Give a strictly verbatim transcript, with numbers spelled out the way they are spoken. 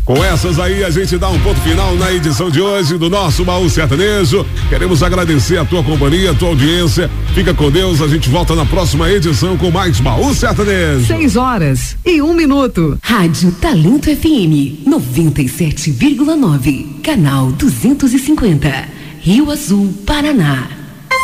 Com essas aí a gente dá um ponto final na edição de hoje do nosso Baú Sertanejo. Queremos agradecer a tua companhia, a tua audiência. Fica com Deus, a gente volta na próxima edição com mais Baú Sertanejo. Seis horas e um minuto. Rádio Talento F M noventa e sete vírgula nove, canal duzentos e cinquenta, Rio Azul, Paraná.